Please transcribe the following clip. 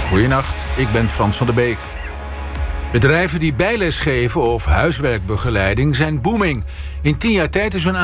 Goedenacht, ik ben Frans van der Beek. Bedrijven die bijles geven of huiswerkbegeleiding zijn booming. In 10 jaar tijd is hun